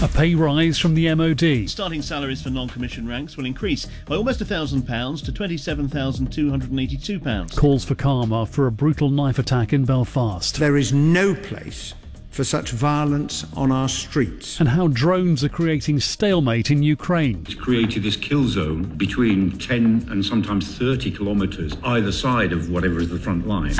A pay rise from the MOD. Starting salaries for non-commissioned ranks will increase by almost £1,000 to £27,282. Calls for calm after a brutal knife attack in Belfast. There is no place for such violence on our streets. And how drones are creating stalemate in Ukraine. It's created this kill zone between 10 and sometimes 30 kilometres either side of whatever is the front line.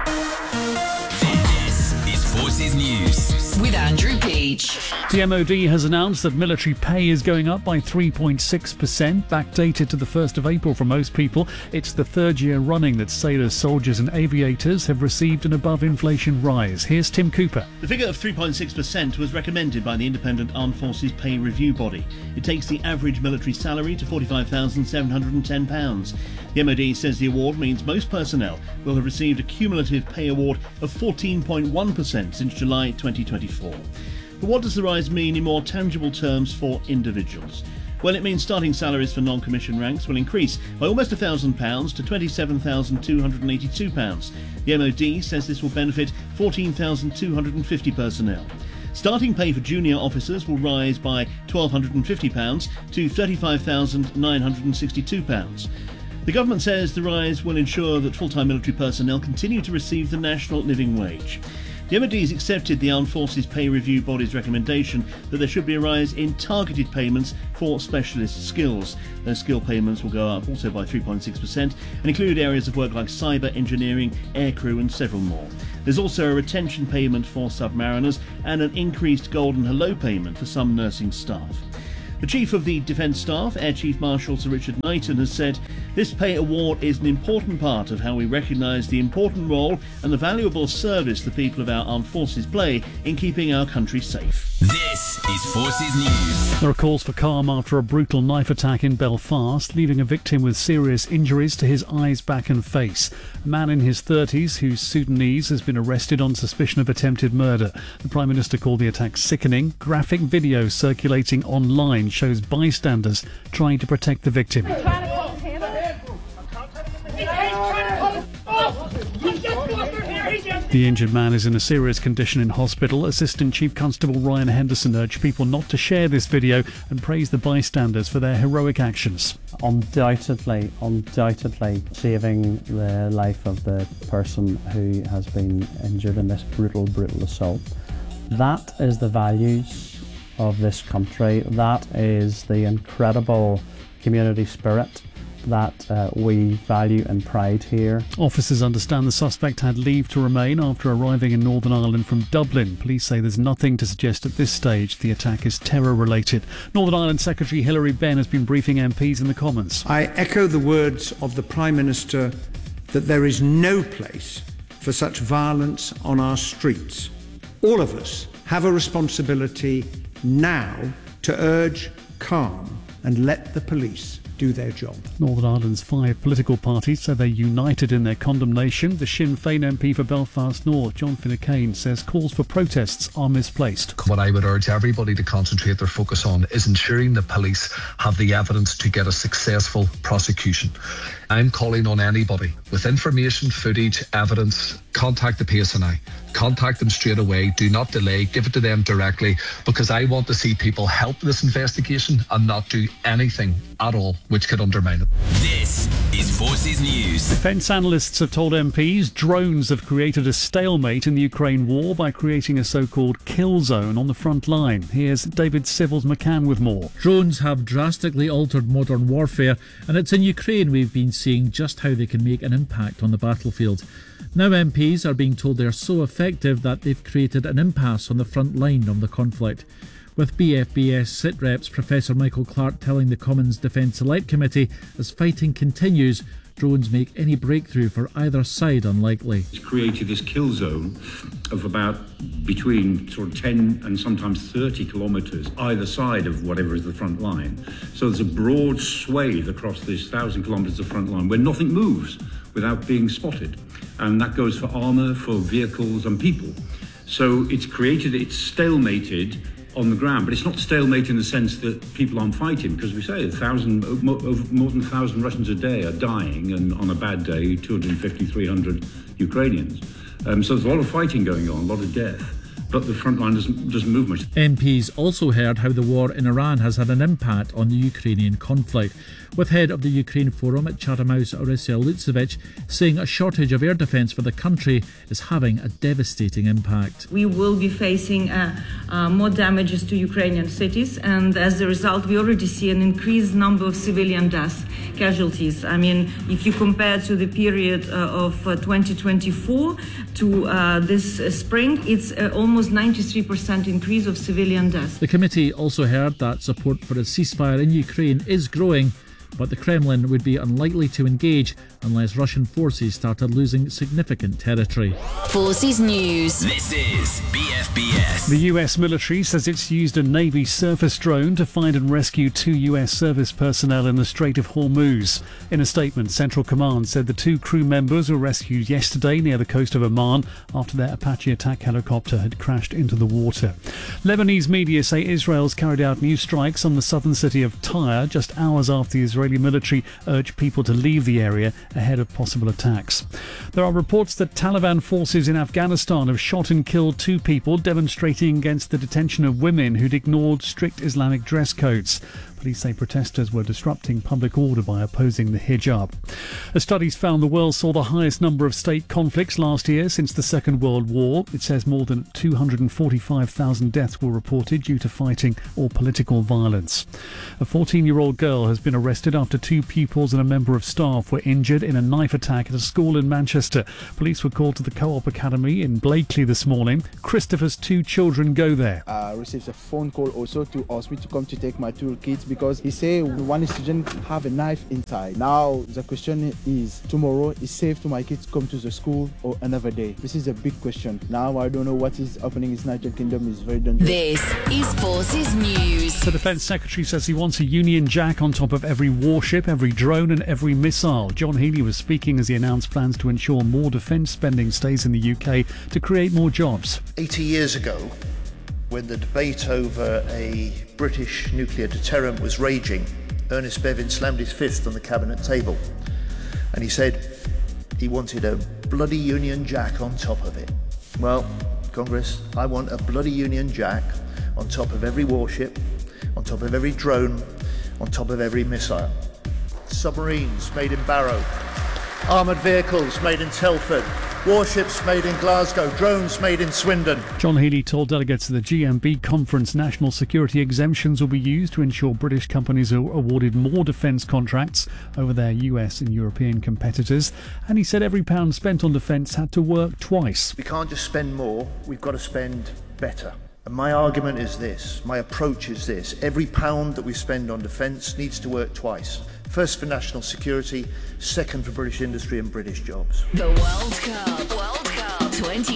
This is Forces News with Andrew Peach. The MOD has announced that military pay is going up by 3.6%, backdated to the 1st of April for most people. It's the third year running that sailors, soldiers and aviators have received an above-inflation rise. Here's Tim Cooper. The figure of 3.6% was recommended by the Independent Armed Forces Pay Review Body. It takes the average military salary to £45,710. The MOD says the award means most personnel will have received a cumulative pay award of 14.1% since July 2024. But what does the rise mean in more tangible terms for individuals? Well, it means starting salaries for non-commissioned ranks will increase by almost £1,000 to £27,282. The MOD says this will benefit 14,250 personnel. Starting pay for junior officers will rise by £1,250 to £35,962. The government says the rise will ensure that full-time military personnel continue to receive the national living wage. The MOD has accepted the Armed Forces Pay Review Body's recommendation that there should be a rise in targeted payments for specialist skills. Those skill payments will go up also by 3.6% and include areas of work like cyber engineering, aircrew and several more. There's also a retention payment for submariners and an increased Golden Hello payment for some nursing staff. The Chief of the Defence Staff, Air Chief Marshal Sir Richard Knighton, has said, "This pay award is an important part of how we recognise the important role and the valuable service the people of our armed forces play in keeping our country safe." This is Forces News. There are calls for calm after a brutal knife attack in Belfast, leaving a victim with serious injuries to his eyes, back and face. A man in his 30s, who's Sudanese, has been arrested on suspicion of attempted murder. The Prime Minister called the attack sickening. Graphic video circulating online shows bystanders trying to protect the victim. The injured man is in a serious condition in hospital. Assistant Chief Constable Ryan Henderson urged people not to share this video and praised the bystanders for their heroic actions. Undoubtedly saving the life of the person who has been injured in this brutal assault. That is the values of this country. That is the incredible community spirit that we value and pride here. Officers understand the suspect had leave to remain after arriving in Northern Ireland from Dublin. Police say there's nothing to suggest at this stage the attack is terror-related. Northern Ireland Secretary Hilary Benn has been briefing MPs in the Commons. I echo the words of the Prime Minister that there is no place for such violence on our streets. All of us have a responsibility now to urge calm and let the police do their job. Northern Ireland's 5 political parties say they're united in their condemnation. The Sinn Féin MP for Belfast North, John Finucane, says calls for protests are misplaced. What I would urge everybody to concentrate their focus on is ensuring the police have the evidence to get a successful prosecution. I'm calling on anybody with information, footage, evidence, contact the PSNI. Contact them straight away. Do not delay. Give it to them directly, because I want to see people help this investigation and not do anything at all which could undermine it. This is Forces News. Defence analysts have told MPs drones have created a stalemate in the Ukraine war by creating a so-called kill zone on the front line. Here's David Civils-McCann with more. Drones have drastically altered modern warfare, and it's in Ukraine we've been seeing just how they can make an impact on the battlefield. Now MPs are being told they're so effective that they've created an impasse on the front line of the conflict. With BFBS SITREP's Professor Michael Clark telling the Commons Defence Select Committee as fighting continues, drones make any breakthrough for either side unlikely. It's created this kill zone of about between sort of 10 and sometimes 30 kilometres either side of whatever is the front line. So there's a broad swathe across this 1,000 kilometres of front line where nothing moves without being spotted. And that goes for armour, for vehicles and people. So it's stalemated on the ground, but it's not stalemate in the sense that people aren't fighting, because we say more than 1,000 Russians a day are dying, and on a bad day 250, 300 Ukrainians. So there's a lot of fighting going on, a lot of death. but the front line doesn't move much. MPs also heard how the war in Iran has had an impact on the Ukrainian conflict, with head of the Ukraine Forum at Chatham House, Orysia Lutsevich, saying a shortage of air defence for the country is having a devastating impact. We will be facing more damages to Ukrainian cities, and as a result we already see an increased number of civilian deaths, casualties. I mean, if you compare to the period of 2024 to this spring, it's almost 93% increase of civilian deaths. The committee also heard that support for a ceasefire in Ukraine is growing, but the Kremlin would be unlikely to engage unless Russian forces started losing significant territory. Forces News. This is BFBS. The US military says it's used a Navy surface drone to find and rescue 2 US service personnel in the Strait of Hormuz. In a statement, Central Command said the 2 crew members were rescued yesterday near the coast of Oman after their Apache attack helicopter had crashed into the water. Lebanese media say Israel's carried out new strikes on the southern city of Tyre just hours after the Israeli military urged people to leave the area ahead of possible attacks. There are reports that Taliban forces in Afghanistan have shot and killed 2 people demonstrating against the detention of women who'd ignored strict Islamic dress codes. Police say protesters were disrupting public order by opposing the hijab. A study's found the world saw the highest number of state conflicts last year since the Second World War. It says more than 245,000 deaths were reported due to fighting or political violence. A 14-year-old girl has been arrested after 2 pupils and a member of staff were injured in a knife attack at a school in Manchester. Police were called to the Co-op Academy in Blakely this morning. Christopher's 2 children go there. I received a phone call also to ask me to come to take my 2 kids because he said one student have a knife inside. Now the question is, tomorrow is safe to my kids come to the school or another day? This is a big question. Now I don't know what is happening in the United Kingdom. Is very dangerous. This is Forces News. The Defence Secretary says he wants a Union Jack on top of every warship, every drone and every missile. John Healey was speaking as he announced plans to ensure more defence spending stays in the UK to create more jobs. 80 years ago, when the debate over a British nuclear deterrent was raging, Ernest Bevin slammed his fist on the cabinet table and he said he wanted a bloody Union Jack on top of it. Well, Congress, I want a bloody Union Jack on top of every warship, on top of every drone, on top of every missile. Submarines made in Barrow, armoured vehicles made in Telford, warships made in Glasgow, drones made in Swindon. John Healey told delegates at the GMB conference national security exemptions will be used to ensure British companies are awarded more defence contracts over their US and European competitors. And he said every pound spent on defence had to work twice. We can't just spend more, we've got to spend better. And my argument is this, my approach is this: every pound that we spend on defence needs to work twice. First for national security, second for British industry and British jobs. The World Cup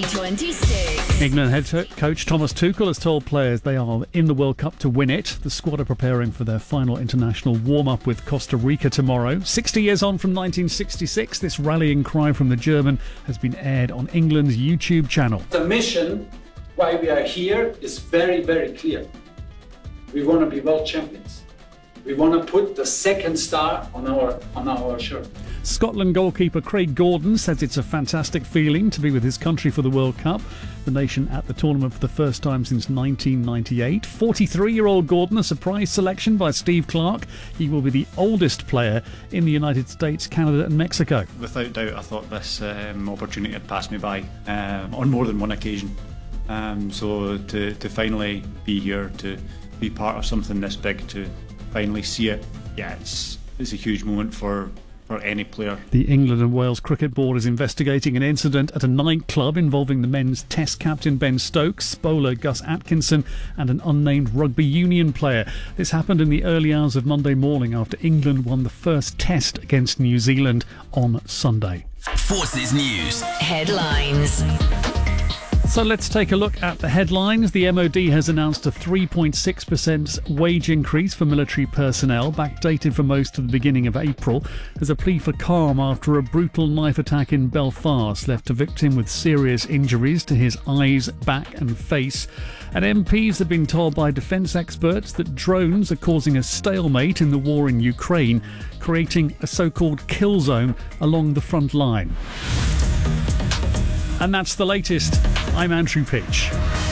2026. England head coach Thomas Tuchel has told players they are in the World Cup to win it. The squad are preparing for their final international warm-up with Costa Rica tomorrow. 60 years on from 1966, this rallying cry from the German has been aired on England's YouTube channel. The mission why we are here is very, very clear. We want to be world champions. We want to put the second star on our shirt. Scotland goalkeeper Craig Gordon says it's a fantastic feeling to be with his country for the World Cup. The nation at the tournament for the first time since 1998. 43-year-old Gordon, a surprise selection by Steve Clarke. He will be the oldest player in the United States, Canada and Mexico. Without doubt, I thought this opportunity had passed me by on more than one occasion. So to finally be here, to be part of something this big, to finally see it, yeah, it's a huge moment for any player. The England and Wales Cricket Board is investigating an incident at a nightclub involving the men's Test captain Ben Stokes, bowler Gus Atkinson and an unnamed rugby union player. This happened in the early hours of Monday morning after England won the first Test against New Zealand on Sunday. Forces News headlines. So let's take a look at the headlines. The MOD has announced a 3.6% wage increase for military personnel, backdated for most of the beginning of April, as a plea for calm after a brutal knife attack in Belfast left a victim with serious injuries to his eyes, back and face. And MPs have been told by defence experts that drones are causing a stalemate in the war in Ukraine, creating a so-called kill zone along the front line. And that's the latest. I'm Andrew Peach.